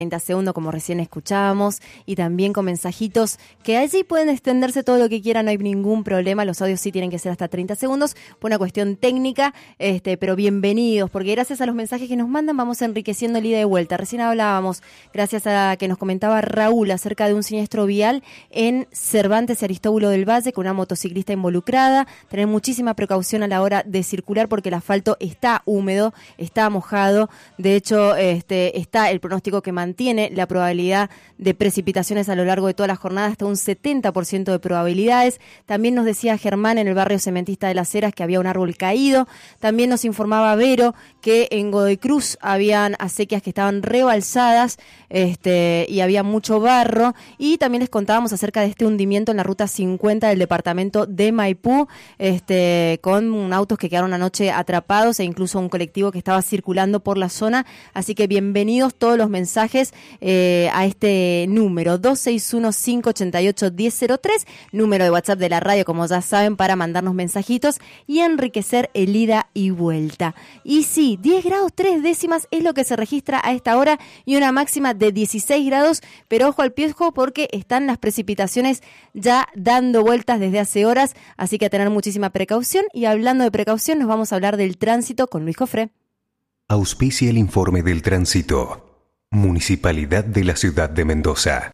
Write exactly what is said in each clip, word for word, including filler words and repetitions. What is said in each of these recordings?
treinta segundos, como recién escuchábamos, y también con mensajitos que allí pueden extenderse todo lo que quieran, no hay ningún problema. Los audios sí tienen que ser hasta treinta segundos, por una cuestión técnica, este, pero bienvenidos, porque gracias a los mensajes que nos mandan vamos enriqueciendo el ida y vuelta. Recién hablábamos, gracias a que nos comentaba Raúl acerca de un siniestro vial en Cervantes y Aristóbulo del Valle con una motociclista involucrada. Tener muchísima precaución a la hora de circular porque el asfalto está húmedo, está mojado. De hecho, este, está el pronóstico que mantiene tiene la probabilidad de precipitaciones a lo largo de toda la jornada hasta un setenta por ciento de probabilidades. También nos decía Germán en el barrio cementista de Las Heras que había un árbol caído. También nos informaba Vero que en Godoy Cruz habían acequias que estaban rebalsadas este, y había mucho barro. Y también les contábamos acerca de este hundimiento en la ruta cincuenta del departamento de Maipú, este, con autos que quedaron anoche atrapados e incluso un colectivo que estaba circulando por la zona. Así que bienvenidos todos los mensajes Eh, a este número dos seis uno, cinco ocho ocho, uno cero cero tres, número de WhatsApp de la radio, como ya saben, para mandarnos mensajitos y enriquecer el ida y vuelta. Y sí, diez grados tres décimas es lo que se registra a esta hora y una máxima de dieciséis grados, pero ojo al piojo porque están las precipitaciones ya dando vueltas desde hace horas, así que a tener muchísima precaución. Y hablando de precaución, nos vamos a hablar del tránsito con Luis Jofré. Auspicia el informe del tránsito. Municipalidad de la Ciudad de Mendoza.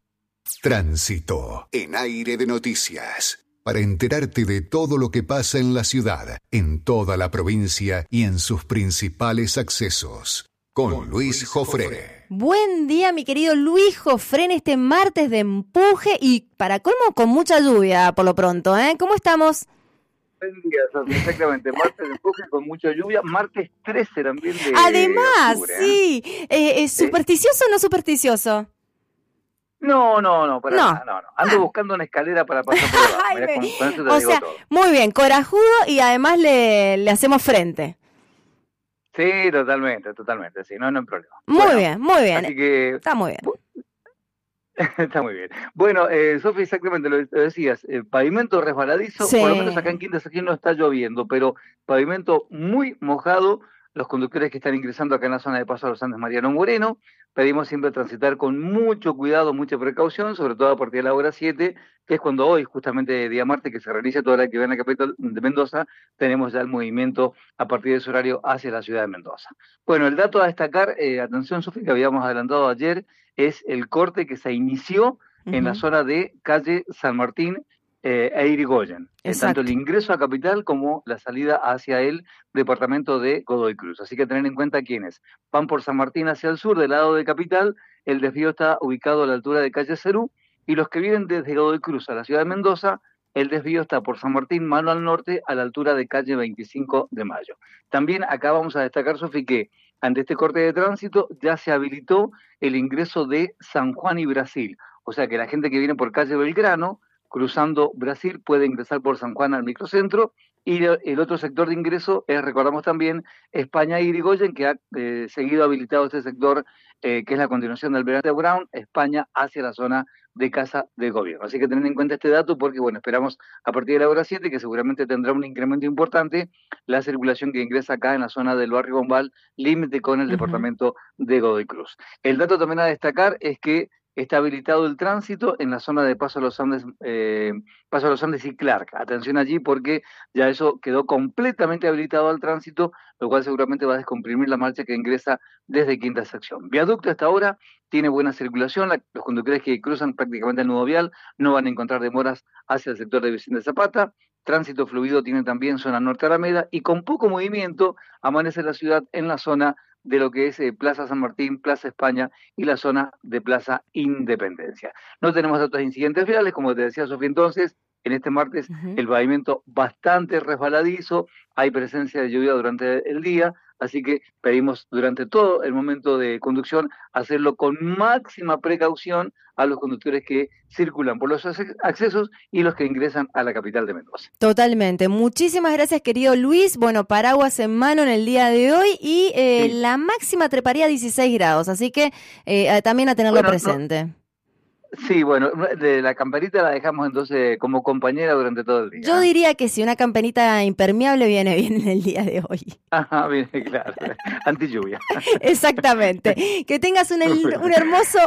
Tránsito en Aire de Noticias. Para enterarte de todo lo que pasa en la ciudad, en toda la provincia y en sus principales accesos. Con Luis Jofré. Buen día, mi querido Luis Jofré, en este martes de empuje y para colmo con mucha lluvia por lo pronto, ¿eh? ¿Cómo estamos? Buen día, Sofía, exactamente, martes de empuje con mucha lluvia, martes trece también de Además, octubre, ¿eh? sí, eh, ¿es supersticioso o no supersticioso? No, no, no, para No. nada, no, no, ando ah. buscando una escalera para pasar por abajo. Mirá, con, con eso te o digo sea, todo. Muy bien, corajudo y además le, le hacemos frente. Sí, totalmente, totalmente, sí, no, no hay problema. Muy bueno, bien, muy bien, así que, está muy bien. Está muy bien. Bueno, eh, Sofía, exactamente lo, lo decías, el pavimento resbaladizo, Sí. por lo menos acá en Quinta Sección no está lloviendo, pero pavimento muy mojado. Los conductores que están ingresando acá en la zona de Paso a los Andes Mariano Moreno, pedimos siempre transitar con mucho cuidado, mucha precaución, sobre todo a partir de la hora siete, que es cuando hoy, justamente día martes, que se realiza toda la actividad en la capital de Mendoza, tenemos ya el movimiento a partir de ese horario hacia la ciudad de Mendoza. Bueno, el dato a destacar, eh, atención Sofía, que habíamos adelantado ayer, es el corte que se inició uh-huh. en la zona de calle San Martín eh, e Irigoyen, en tanto el ingreso a capital como la salida hacia el departamento de Godoy Cruz. Así que tener en cuenta quiénes van por San Martín hacia el sur, del lado de capital, el desvío está ubicado a la altura de calle Cerú, y los que vienen desde Godoy Cruz a la ciudad de Mendoza, el desvío está por San Martín, mano al norte, a la altura de calle veinticinco de mayo. También acá vamos a destacar, Sofi, que ante este corte de tránsito ya se habilitó el ingreso de San Juan y Brasil. O sea que la gente que viene por calle Belgrano, cruzando Brasil, puede ingresar por San Juan al microcentro. Y el otro sector de ingreso es, recordamos también, España y Irigoyen, que ha eh, seguido habilitado este sector, eh, que es la continuación del Almirante Brown, España hacia la zona de Casa de Gobierno. Así que tened en cuenta este dato porque, bueno, esperamos a partir de la hora siete, que seguramente tendrá un incremento importante, la circulación que ingresa acá en la zona del barrio Bombal, límite con el uh-huh. departamento de Godoy Cruz. El dato también a destacar es que está habilitado el tránsito en la zona de Paso a los Andes, eh, Paso a los Andes y Clark. Atención allí porque ya eso quedó completamente habilitado al tránsito, lo cual seguramente va a descomprimir la marcha que ingresa desde Quinta Sección. Viaducto hasta ahora tiene buena circulación, la, los conductores que cruzan prácticamente el nudo vial no van a encontrar demoras hacia el sector de Vicente Zapata. Tránsito fluido tiene también zona norte Alameda y con poco movimiento amanece la ciudad en la zona de lo que es eh, Plaza San Martín, Plaza España y la zona de Plaza Independencia. No tenemos datos de incidentes viales, como te decía Sofía entonces, en este martes uh-huh. el pavimento bastante resbaladizo, hay presencia de lluvia durante el día, así que pedimos durante todo el momento de conducción hacerlo con máxima precaución a los conductores que circulan por los accesos y los que ingresan a la capital de Mendoza. Totalmente. Muchísimas gracias, querido Luis. Bueno, paraguas en mano en el día de hoy y eh, sí. la máxima treparía a dieciséis grados, así que eh, también a tenerlo bueno, presente. No. Sí, bueno, de la camperita la dejamos entonces como compañera durante todo el día. Yo diría que si una camperita impermeable viene bien en el día de hoy. Ajá, bien, claro, anti lluvia. Exactamente. Que tengas un, un hermoso